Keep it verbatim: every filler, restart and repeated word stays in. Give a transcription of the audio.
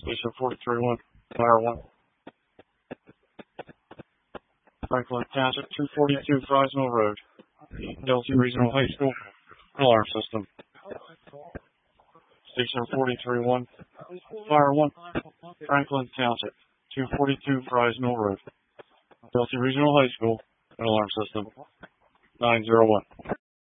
Station forty-three one, Fire one. Franklin Township, two forty-two Fresno Road. Delta Regional High School, alarm system. Station forty-three one, Fire one. Franklin Township, two forty-two Fresno Road. Delta Regional High School, alarm system. nine zero one.